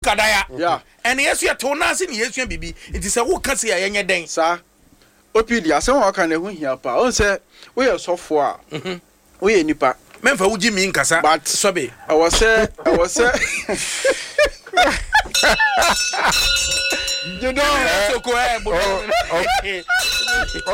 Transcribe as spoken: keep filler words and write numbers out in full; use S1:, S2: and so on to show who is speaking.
S1: kadaya
S2: yeah
S1: and yes you to na se ne yesu bibi it is a wo ka se ya yenye den
S2: sa opidi asem wa ka na hu hia pa on se we ye sofo a mhm we ye nipa
S1: memfa wuji mi nkasa
S2: but
S1: sobe
S2: I was say I was say you know
S1: so ko e